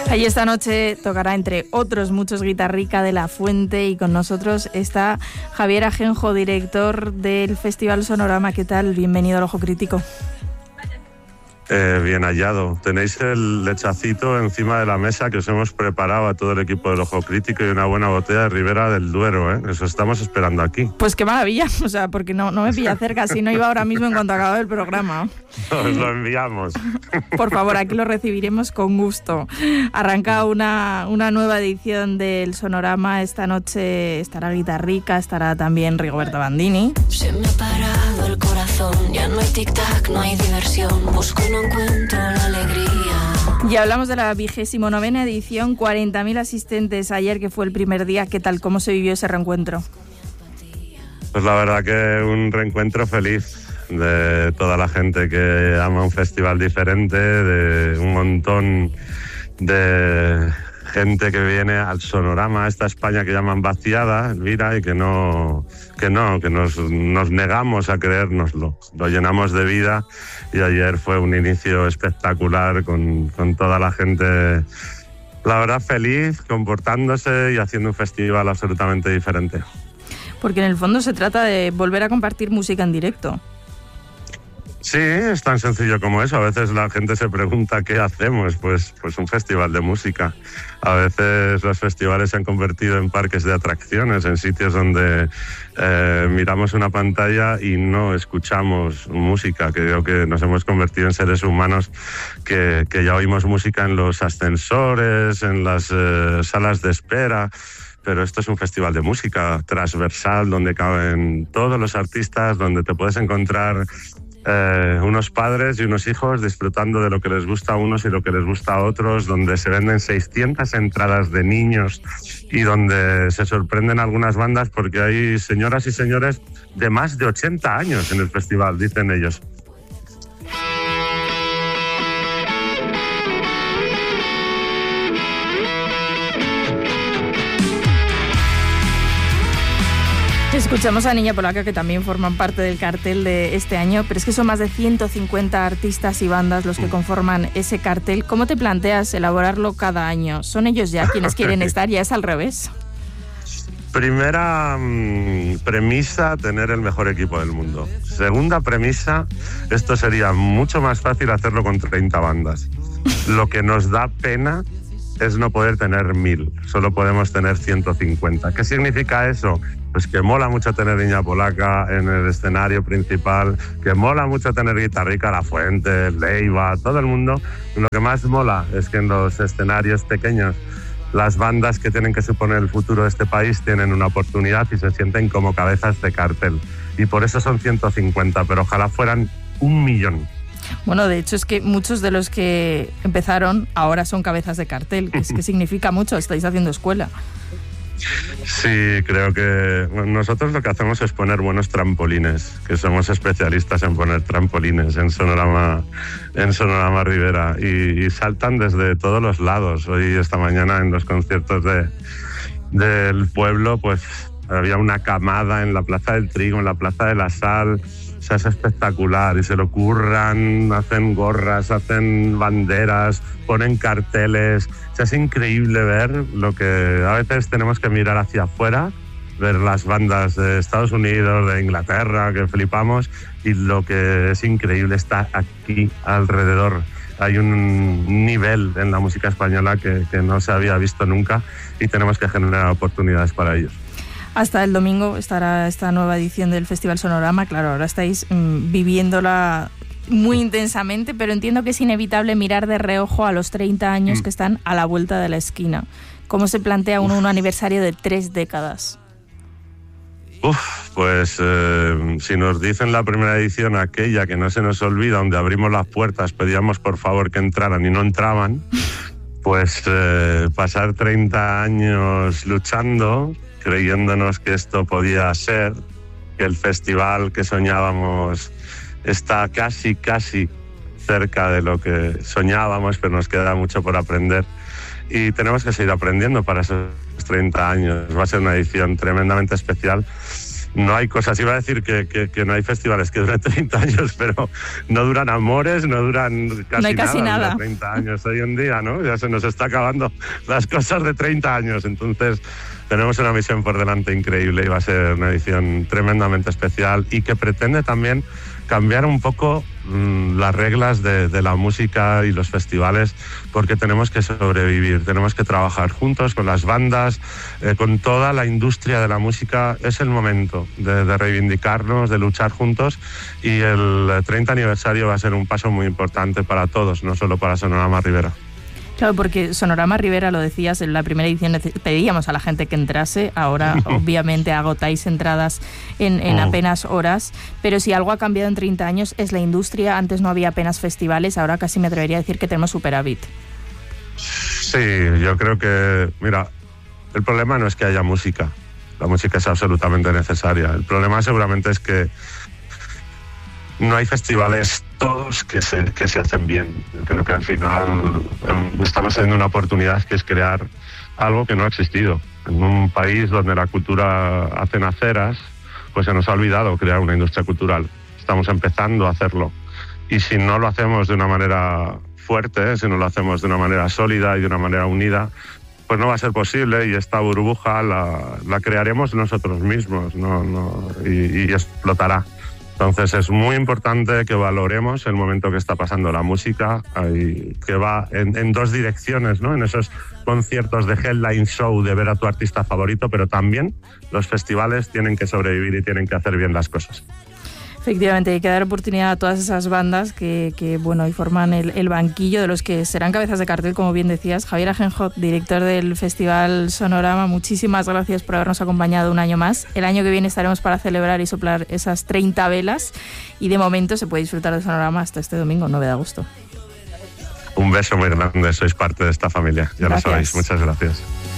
Ahí esta noche tocará, entre otros muchos, Guitarrica de la Fuente, y con nosotros está Javier Ajenjo, director del Festival Sonorama. ¿Qué tal? Bienvenido al Ojo Crítico. Bien hallado. Tenéis el lechacito encima de la mesa que os hemos preparado a todo el equipo del Ojo Crítico y una buena botella de Ribera del Duero, ¿eh? Eso estamos esperando aquí. Pues qué maravilla, o sea, porque no me pilla cerca, si no iba ahora mismo en cuanto acabe el programa. Os lo enviamos. Por favor, aquí lo recibiremos con gusto. Arranca una nueva edición del Sonorama. Esta noche estará Guitarrica, estará también Rigoberta Bandini. Se me ha parado el corazón, ya no hay tic-tac, no hay diversión, busco y no encuentro la alegría. Y hablamos de la 29ª edición, 40.000 asistentes ayer, que fue el primer día. ¿Qué tal? ¿Cómo se vivió ese reencuentro? Pues la verdad que un reencuentro feliz de toda la gente que ama un festival diferente, de un montón de gente que viene al Sonorama, a esta España que llaman vaciada, Elvira, y que nos negamos a creérnoslo. Lo llenamos de vida y ayer fue un inicio espectacular con toda la gente, la verdad, feliz, comportándose y haciendo un festival absolutamente diferente. Porque en el fondo se trata de volver a compartir música en directo. Sí, es tan sencillo como eso. A veces la gente se pregunta ¿qué hacemos? Pues un festival de música. A veces los festivales se han convertido en parques de atracciones, en sitios donde miramos una pantalla y no escuchamos música. Creo que nos hemos convertido en seres humanos que ya oímos música en los ascensores, en las salas de espera. Pero esto es un festival de música transversal donde caben todos los artistas, donde te puedes encontrar unos padres y unos hijos disfrutando de lo que les gusta a unos y lo que les gusta a otros, donde se venden 600 entradas de niños y donde se sorprenden algunas bandas porque hay señoras y señores de más de 80 años en el festival, dicen ellos. Escuchamos a Niña Polaca, que también forman parte del cartel de este año, pero es que son más de 150 artistas y bandas los que conforman ese cartel. ¿Cómo te planteas elaborarlo cada año? ¿Son ellos ya quienes quieren estar? ¿Ya es al revés? Primera premisa, tener el mejor equipo del mundo. Segunda premisa, esto sería mucho más fácil hacerlo con 30 bandas. Lo que nos da pena es no poder tener 1000, solo podemos tener 150. ¿Qué significa eso? Pues que mola mucho tener Niña Polaca en el escenario principal, que mola mucho tener Guitarrica, La Fuente, Leiva, todo el mundo. Lo que más mola es que en los escenarios pequeños las bandas que tienen que suponer el futuro de este país tienen una oportunidad y se sienten como cabezas de cartel. Y por eso son 150, pero ojalá fueran 1.000.000. Bueno, de hecho es que muchos de los que empezaron ahora son cabezas de cartel, que es que significa mucho, estáis haciendo escuela. Sí, creo que nosotros lo que hacemos es poner buenos trampolines, que somos especialistas en poner trampolines en Sonorama Ribera, y saltan desde todos los lados. Hoy, esta mañana, en los conciertos del pueblo, pues había una camada en la Plaza del Trigo, en la Plaza de la Sal. O sea, es espectacular y se lo curran, hacen gorras, hacen banderas, ponen carteles. O sea, es increíble ver lo que a veces tenemos que mirar hacia afuera, ver las bandas de Estados Unidos, de Inglaterra, que flipamos, y lo que es increíble está aquí alrededor. Hay un nivel en la música española que no se había visto nunca y tenemos que generar oportunidades para ellos. Hasta el domingo estará esta nueva edición del Festival Sonorama. Claro, ahora estáis viviéndola muy intensamente, pero entiendo que es inevitable mirar de reojo a los 30 años que están a la vuelta de la esquina. ¿Cómo se plantea un aniversario de 3 décadas? Pues si nos dicen la primera edición, aquella que no se nos olvida, donde abrimos las puertas, pedíamos por favor que entraran y no entraban, pues pasar 30 años luchando, creyéndonos que esto podía ser, que el festival que soñábamos está casi cerca de lo que soñábamos, pero nos queda mucho por aprender y tenemos que seguir aprendiendo para esos 30 años. Va a ser una edición tremendamente especial no hay cosas, iba a decir que no hay festivales que duren 30 años, pero no duran amores, no duran casi nada. 30 años hoy en día, ¿no? Ya se nos está acabando las cosas de 30 años, entonces tenemos una misión por delante increíble y va a ser una edición tremendamente especial y que pretende también cambiar un poco las reglas de la música y los festivales, porque tenemos que sobrevivir, tenemos que trabajar juntos con las bandas, con toda la industria de la música. Es el momento de reivindicarnos, de luchar juntos, y el 30 aniversario va a ser un paso muy importante para todos, no solo para Sonorama Ribera. Claro, porque Sonorama Ribera, lo decías, en la primera edición pedíamos a la gente que entrase, ahora obviamente agotáis entradas en apenas horas, pero si algo ha cambiado en 30 años es la industria. Antes no había apenas festivales, ahora casi me atrevería a decir que tenemos superávit. Sí, yo creo que, mira, el problema no es que haya música, la música es absolutamente necesaria, el problema seguramente es que no hay festivales todos que se hacen bien. Creo que al final estamos teniendo una oportunidad que es crear algo que no ha existido. En un país donde la cultura hace naceras, pues se nos ha olvidado crear una industria cultural. Estamos empezando a hacerlo. Y si no lo hacemos de una manera fuerte, si no lo hacemos de una manera sólida y de una manera unida, pues no va a ser posible, y esta burbuja la crearemos nosotros mismos, y explotará. Entonces es muy importante que valoremos el momento que está pasando la música, que va en dos direcciones, ¿no? En esos conciertos de headline show, de ver a tu artista favorito, pero también los festivales tienen que sobrevivir y tienen que hacer bien las cosas. Efectivamente, hay que dar oportunidad a todas esas bandas que bueno, y forman el banquillo de los que serán cabezas de cartel, como bien decías. Javier Agenjot, director del Festival Sonorama, muchísimas gracias por habernos acompañado un año más. El año que viene estaremos para celebrar y soplar esas 30 velas, y de momento se puede disfrutar de Sonorama hasta este domingo, 9 de agosto. Un beso muy grande, sois parte de esta familia, ya lo sabéis. Muchas gracias.